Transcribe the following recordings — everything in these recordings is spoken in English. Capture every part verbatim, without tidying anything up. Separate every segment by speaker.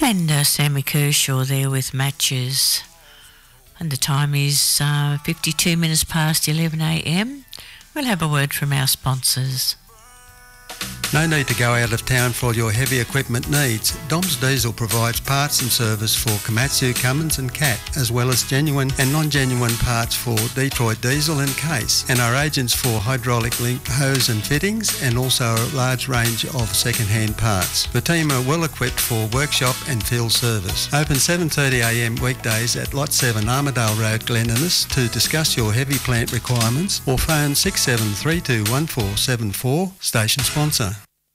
Speaker 1: And uh, Sammy Kershaw there with Matches. And the time is uh, fifty-two minutes past eleven a m. We'll have a word from our sponsors.
Speaker 2: No need to go out of town for all your heavy equipment needs. Dom's Diesel provides parts and service for Komatsu, Cummins and Cat, as well as genuine and non-genuine parts for Detroit Diesel and Case, and are agents for hydraulic link hose and fittings, and also a large range of second-hand parts. The team are well equipped for workshop and field service. Open seven thirty a m weekdays at Lot seven Armidale Road, Glen Innes, to discuss your heavy plant requirements, or phone six seven three two one four seven four, station sponsor.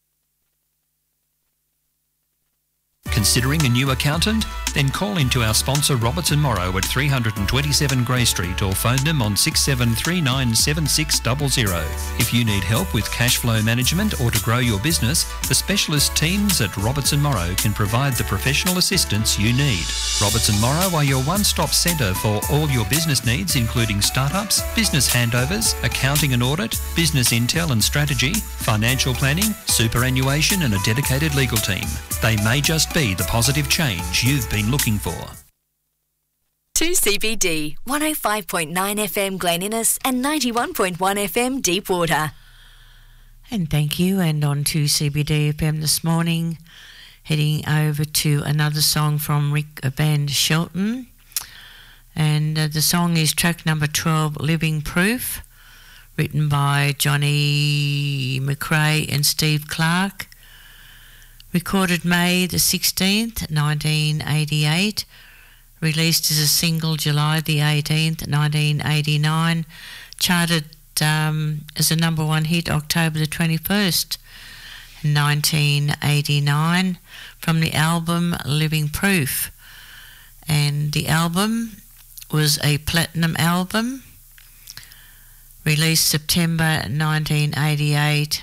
Speaker 3: Considering a new accountant? Then call into our sponsor Robertson Morrow at three twenty-seven Grey Street or phone them on six seven three nine seven six zero zero. If you need help with cash flow management or to grow your business, the specialist teams at Robertson Morrow can provide the professional assistance you need. Robertson Morrow are your one-stop centre for all your business needs, including startups, business handovers, accounting and audit, business intel and strategy, financial planning, superannuation and a dedicated legal team. They may just be the positive change you've been looking for.
Speaker 4: two C B D, one oh five point nine F M Glen Innes and ninety-one point one F M Deepwater.
Speaker 1: And thank you. And on two C B D F M this morning, heading over to another song from Rick Van Shelton. And uh, the song is track number twelve, Living Proof, written by Johnny McRae and Steve Clark. Recorded May the sixteenth, nineteen eighty-eight. Released as a single July the eighteenth, nineteen eighty-nine. Charted um, as a number one hit October the twenty-first, nineteen eighty-nine. From the album Living Proof. And the album was a platinum album. Released September nineteen eighty-eight.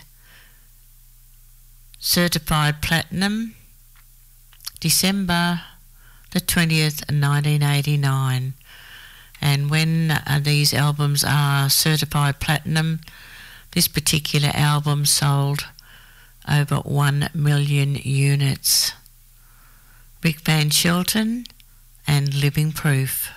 Speaker 1: Certified platinum, December the twentieth, nineteen eighty-nine. And when uh, these albums are certified platinum, this particular album sold over one million units. Rick Van Shelton and Living Proof.